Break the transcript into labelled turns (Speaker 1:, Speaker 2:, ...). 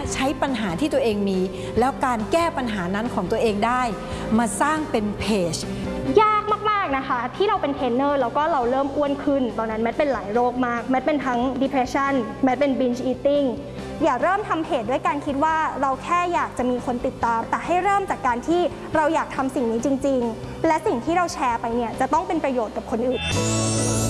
Speaker 1: ใช้ปัญหาที่ตัวเองมีแล้วการแก้ปัญหานั้นของตัวเองได้มาสร้างเป็นเพจ
Speaker 2: ยากมากๆนะคะที่เราเป็นเทรนเนอร์แล้วก็เราเริ่มอ้วนขึ้นตอนนั้นแมทเป็นหลายโรคมากแมทเป็นทั้ง depression แมทเป็น binge eating อย่าเริ่มทำเพจด้วยการคิดว่าเราแค่อยากจะมีคนติดตามแต่ให้เริ่มจากการที่เราอยากทำสิ่งนี้จริงๆและสิ่งที่เราแชร์ไปเนี่ยจะต้องเป็นประโยชน์กับคนอื่น